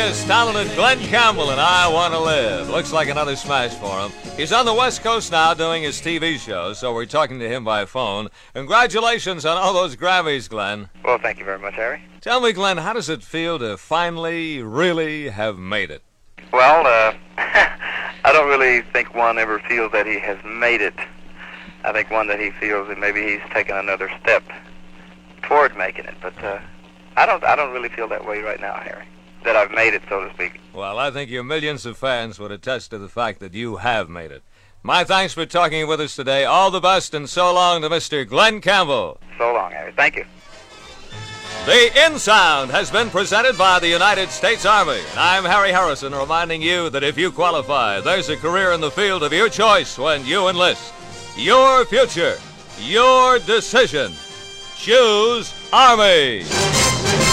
artist, talented Glen Campbell, and I Want to Live. Looks like another smash for him. He's on the West Coast now doing his TV show, so we're talking to him by phone. Congratulations on all those Grammys, Glenn. Well, thank you very much, Harry. Tell me, Glenn, how does it feel to finally, really have made it? Well, I don't really think one ever feels that he has made it. I think one that he feels that maybe he's taken another step toward making it, but I don't really feel that way right now, Harry, that I've made it, so to speak. Well, I think your millions of fans would attest to the fact that you have made it. My thanks for talking with us today. All the best, and so long to Mr. Glen Campbell. So long, Harry. Thank you. The In Sound has been presented by the United States Army. And I'm Harry Harrison, reminding you that if you qualify, there's a career in the field of your choice when you enlist. Your future, your decision. Choose Army.